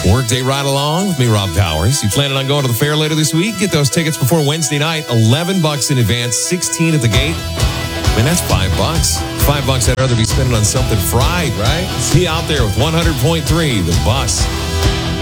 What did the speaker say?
Workday ride along with me, Rob Powers. You planning on going to the fair later this week? Get those tickets before Wednesday night. $11 in advance, $16 at the gate. Man, that's $5. $5 I'd rather be spending on something fried, right? See you out there with 100.3, The Bus.